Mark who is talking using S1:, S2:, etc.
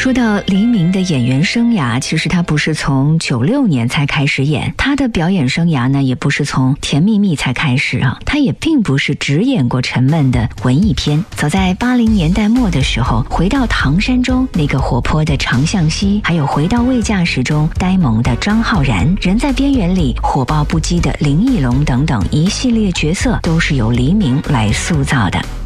S1: 说到黎明的演员生涯，其实他不是从96年才开始演，他的表演生涯呢也不是从甜蜜蜜才开始啊，他也并不是只演过沉闷的文艺片。早在80年代末的时候，回到唐山中那个活泼的常向西，还有回到未嫁时中呆萌的张浩然，人在边缘里火爆不羁的林奕龙等等一系列角色，都是由黎明来塑造的。